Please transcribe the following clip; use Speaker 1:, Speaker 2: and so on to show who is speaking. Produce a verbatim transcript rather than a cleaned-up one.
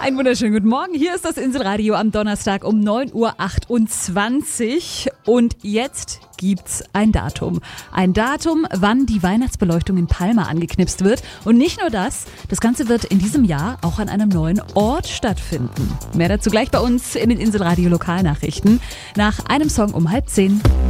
Speaker 1: Einen wunderschönen guten Morgen. Hier ist das Inselradio am Donnerstag um neun Uhr achtundzwanzig. Und jetzt gibt's ein Datum. Ein Datum, wann die Weihnachtsbeleuchtung in Palma angeknipst wird. Und nicht nur das, das Ganze wird in diesem Jahr auch an einem neuen Ort stattfinden. Mehr dazu gleich bei uns in den Inselradio Lokalnachrichten nach einem Song um halb zehn.